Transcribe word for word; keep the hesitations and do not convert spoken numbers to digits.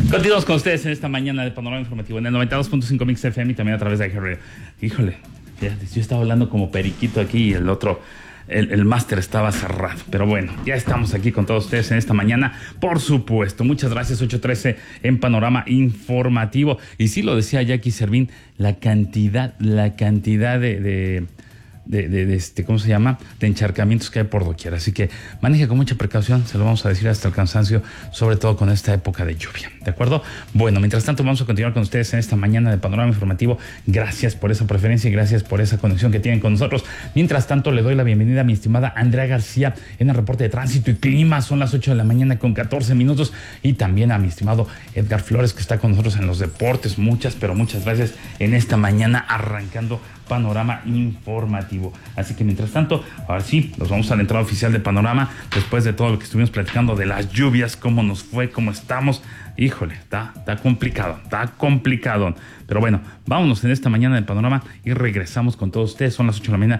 Continuamos con ustedes en esta mañana de Panorama Informativo en el noventa y dos punto cinco Mix F M y también a través de iHeartRadio. Híjole, fíjate, yo estaba hablando como periquito aquí y el otro, el, el máster estaba cerrado. Pero bueno, ya estamos aquí con todos ustedes en esta mañana, por supuesto. Muchas gracias, ocho trece en Panorama Informativo. Y sí lo decía Jackie Servín, la cantidad, la cantidad de... de De, de, de este, ¿cómo se llama? De encharcamientos que hay por doquier. Así que maneje con mucha precaución, se lo vamos a decir hasta el cansancio, sobre todo con esta época de lluvia, ¿de acuerdo? Bueno, mientras tanto vamos a continuar con ustedes en esta mañana de Panorama Informativo. Gracias por esa preferencia y gracias por esa conexión que tienen con nosotros. Mientras tanto, le doy la bienvenida a mi estimada Andrea García en el reporte de tránsito y clima. Son las ocho de la mañana con catorce minutos. Y también a mi estimado Edgar Flores, que está con nosotros en los deportes. Muchas, pero muchas gracias en esta mañana arrancando Panorama Informativo. Así que mientras tanto, ahora sí, nos vamos a la entrada oficial de Panorama, después de todo lo que estuvimos platicando de las lluvias, cómo nos fue, cómo estamos. Híjole, está, está complicado, está complicado. Pero bueno, vámonos en esta mañana de Panorama y regresamos con todos ustedes. Son las ocho de la mañana